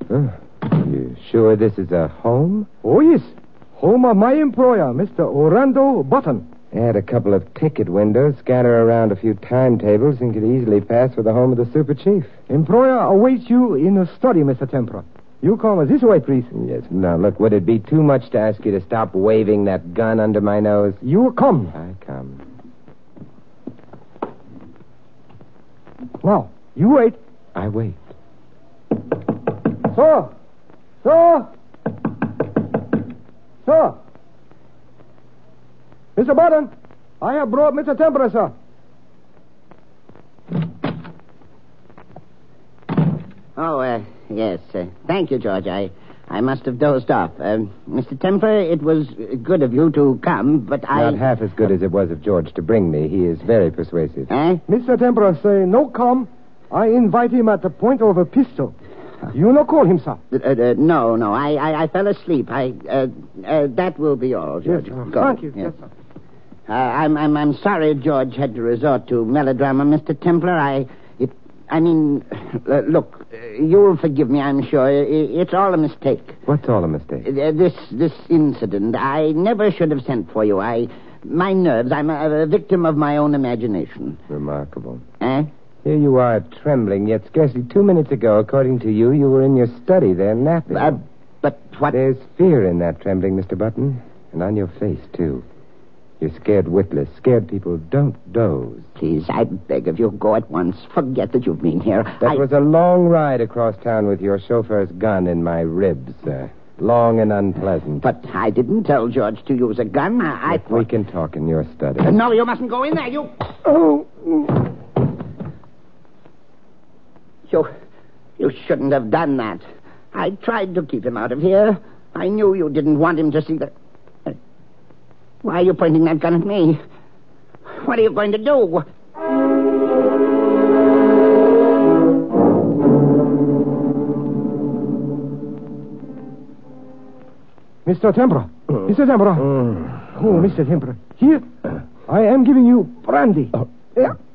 You sure this is a home? Oh, yes. Home of my employer, Mr. Orlando Button. Add a couple of ticket windows, scatter around a few timetables, and could easily pass for the home of the super chief. Employer awaits you in the study, Mr. Templar. You come this way, please. Yes. Now, look, would it be too much to ask you to stop waving that gun under my nose? You come. I come. Now, you wait. I wait. Sir! Sir! Sir! Mr. Button, I have brought Mr. Templar, sir. Oh, yes. Thank you, George. I must have dozed off. Mr. Templar, it was good of you to come, but Not half as good as it was of George to bring me. He is very persuasive. Eh? Mr. Templar say no come. I invite him at the point of a pistol. You no call him, sir. No. I fell asleep. That will be all, George. Yes, sir. Go. Thank you. Yes. Yes, sir. I'm sorry George had to resort to melodrama, Mr. Templar. Look, you'll forgive me, I'm sure. It's all a mistake. What's all a mistake? This incident. I never should have sent for you. My nerves. I'm a victim of my own imagination. Remarkable. Eh? Here you are, trembling, yet scarcely 2 minutes ago, according to you, you were in your study there napping. But what... There's fear in that trembling, Mr. Button. And on your face, too. You're scared witless. Scared people don't doze. Please, I beg of you, go at once. Forget that you've been here. That was a long ride across town with your chauffeur's gun in my ribs, sir. Long and unpleasant. But I didn't tell George to use a gun. We can talk in your study. No, you mustn't go in there. You... Oh. You shouldn't have done that. I tried to keep him out of here. I knew you didn't want him to see the... Why are you pointing that gun at me? What are you going to do? Mr. Templar. Mr. Templar. Oh, Mr. Templar. Here, I am giving you brandy. Oh. Yeah.